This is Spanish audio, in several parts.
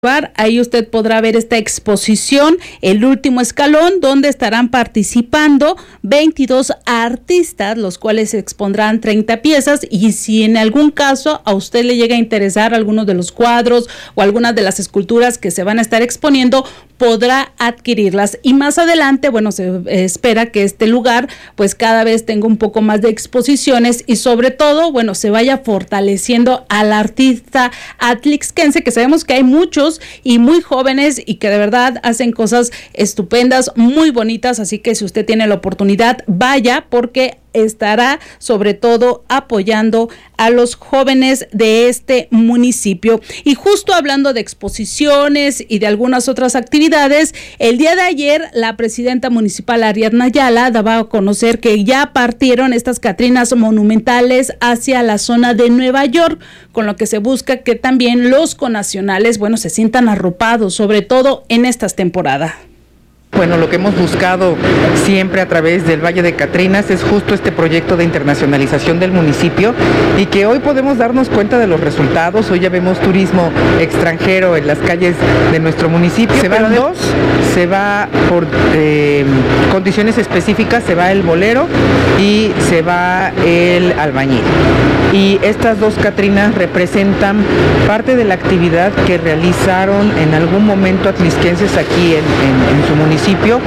Ahí usted podrá ver esta exposición, El Último Escalón, donde estarán participando 22 artistas, los cuales expondrán 30 piezas, y si en algún caso a usted le llega a interesar algunos de los cuadros o algunas de las esculturas que se van a estar exponiendo, podrá adquirirlas. Y más adelante, bueno, se espera que este lugar pues cada vez tenga un poco más de exposiciones y sobre todo, bueno, se vaya fortaleciendo al artista atlixquense, que sabemos que hay muchos y muy jóvenes y que de verdad hacen cosas estupendas, muy bonitas, así que si usted tiene la oportunidad, vaya, porque estará sobre todo apoyando a los jóvenes de este municipio. Y justo hablando de exposiciones y de algunas otras actividades, el día de ayer la presidenta municipal Ariadna Ayala daba a conocer que ya partieron estas catrinas monumentales hacia la zona de Nueva York, con lo que se busca que también los connacionales, bueno, se sientan arropados, sobre todo en estas temporadas. Bueno, lo que hemos buscado siempre a través del Valle de Catrinas es justo este proyecto de internacionalización del municipio y que hoy podemos darnos cuenta de los resultados. Hoy ya vemos turismo extranjero en las calles de nuestro municipio. Se van dos, se va por condiciones específicas, se va el bolero y se va el albañil. Y estas dos catrinas representan parte de la actividad que realizaron en algún momento atlixquenses aquí en su municipio,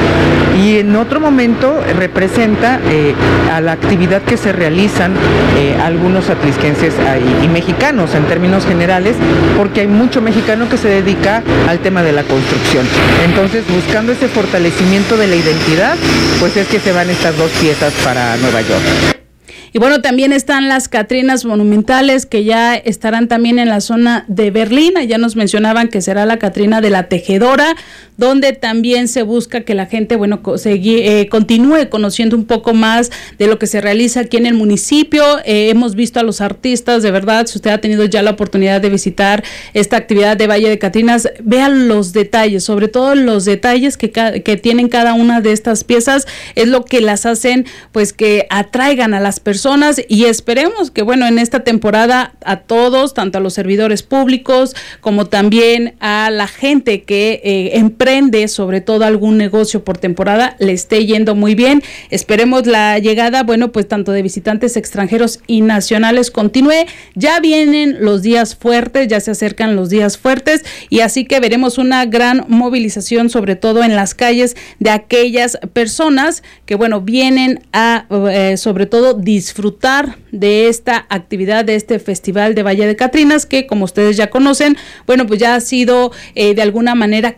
y en otro momento representa a la actividad que se realizan algunos atlixquenses y mexicanos en términos generales, porque hay mucho mexicano que se dedica al tema de la construcción. Entonces, buscando ese fortalecimiento de la identidad, pues es que se van estas dos piezas para Nueva York. Y bueno, también están las catrinas monumentales que ya estarán también en la zona de Berlín. Ya nos mencionaban que será la Catrina de la Tejedora, donde también se busca que la gente, bueno, continúe conociendo un poco más de lo que se realiza aquí en el municipio. Hemos visto a los artistas, de verdad, si usted ha tenido ya la oportunidad de visitar esta actividad de Valle de Catrinas, vean los detalles, sobre todo los detalles que tienen cada una de estas piezas, es lo que las hacen, pues, que atraigan a las personas, y esperemos que, bueno, en esta temporada a todos, tanto a los servidores públicos como también a la gente que emprende, sobre todo algún negocio por temporada, le esté yendo muy bien. Esperemos la llegada, bueno, pues tanto de visitantes extranjeros y nacionales continúe. Ya vienen los días fuertes, ya se acercan los días fuertes, y así que veremos una gran movilización, sobre todo en las calles, de aquellas personas que, bueno, vienen a sobre todo disfrutar de esta actividad, de este festival de Valle de Catrinas, que como ustedes ya conocen, bueno, pues ya ha sido de alguna manera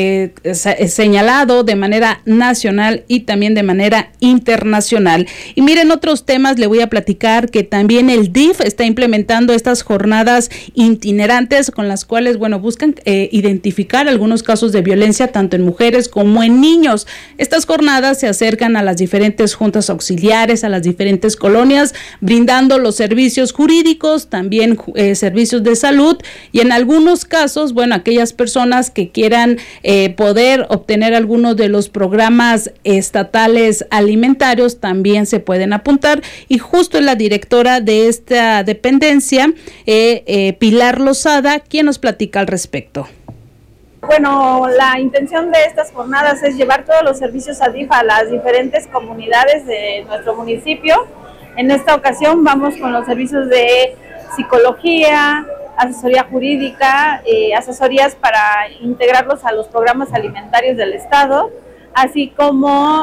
señalado de manera nacional y también de manera internacional. Y miren, otros temas le voy a platicar que también el DIF está implementando estas jornadas itinerantes con las cuales, bueno, buscan identificar algunos casos de violencia tanto en mujeres como en niños. Estas jornadas se acercan a las diferentes juntas auxiliares, a las diferentes colonias, brindando los servicios jurídicos, también servicios de salud, y en algunos casos, bueno, aquellas personas que quieran poder obtener algunos de los programas estatales alimentarios también se pueden apuntar, y justo es la directora de esta dependencia, Pilar Lozada, quien nos platica al respecto. Bueno, la intención de estas jornadas es llevar todos los servicios ADIF a las diferentes comunidades de nuestro municipio. En esta ocasión vamos con los servicios de psicología, asesoría jurídica, asesorías para integrarlos a los programas alimentarios del Estado, así como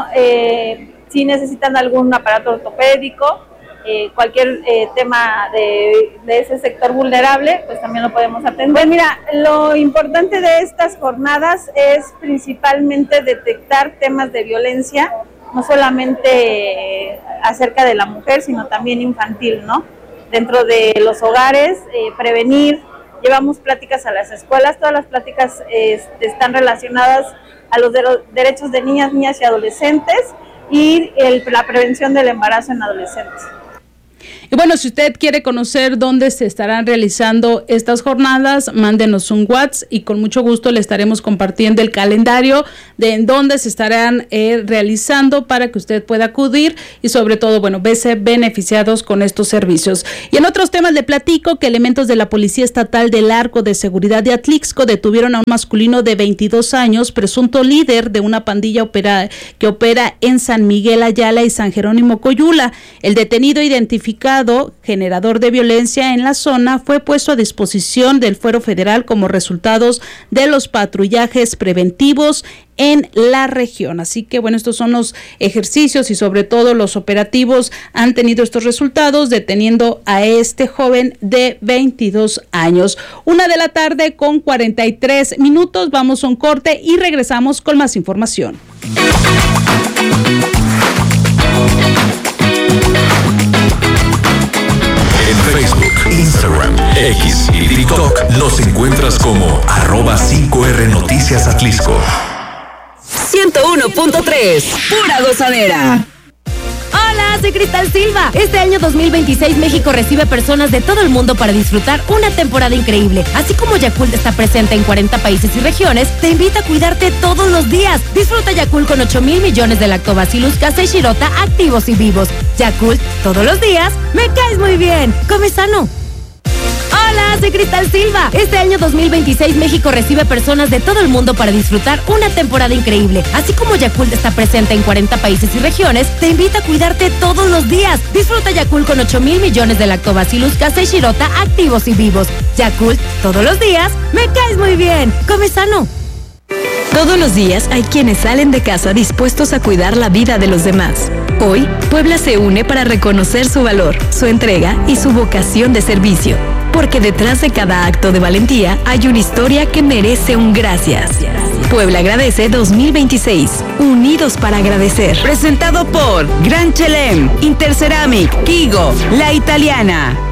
si necesitan algún aparato ortopédico, cualquier tema de ese sector vulnerable, pues también lo podemos atender. Pues mira, lo importante de estas jornadas es principalmente detectar temas de violencia, no solamente acerca de la mujer, sino también infantil, ¿no? Dentro de los hogares, prevenir, llevamos pláticas a las escuelas, todas las pláticas están relacionadas a los derechos de niñas y adolescentes y la prevención del embarazo en adolescentes. Y bueno, si usted quiere conocer dónde se estarán realizando estas jornadas, mándenos un WhatsApp y con mucho gusto le estaremos compartiendo el calendario de en dónde se estarán realizando para que usted pueda acudir y sobre todo, bueno, verse beneficiados con estos servicios. Y en otros temas le platico que elementos de la Policía Estatal del Arco de Seguridad de Atlixco detuvieron a un masculino de 22 años, presunto líder de una pandilla que opera en San Miguel Ayala y San Jerónimo Coyula. El detenido, identificado generador de violencia en la zona, fue puesto a disposición del Fuero Federal como resultados de los patrullajes preventivos en la región. Así que bueno, estos son los ejercicios y sobre todo los operativos han tenido estos resultados, deteniendo a este joven de 22 años. 1:43 p.m. Vamos a un corte y regresamos con más información. En Facebook, Instagram, X y TikTok nos encuentras como @5R Noticias Atlixco. 101.3, pura gozadera. Hola, soy Cristal Silva. Este año 2026 México recibe personas de todo el mundo para disfrutar una temporada increíble. Así como Yakult está presente en 40 países y regiones, te invita a cuidarte todos los días. Disfruta Yakult con 8,000 millones de Lactobacillus casei shirota activos y vivos. Yakult, todos los días, me caes muy bien. Come sano. Hola, soy Cristal Silva. Este año 2026 México recibe personas de todo el mundo para disfrutar una temporada increíble. Así como Yakult está presente en 40 países y regiones, te invita a cuidarte todos los días. Disfruta Yakult con 8,000 millones de Lactobacillus casei shirota activos y vivos. Yakult, todos los días, me caes muy bien. Come sano. Todos los días hay quienes salen de casa dispuestos a cuidar la vida de los demás. Hoy, Puebla se une para reconocer su valor, su entrega y su vocación de servicio. Porque detrás de cada acto de valentía hay una historia que merece un gracias. Puebla agradece 2026. Unidos para agradecer. Presentado por Gran Chelem, Interceramic, Kigo, La Italiana.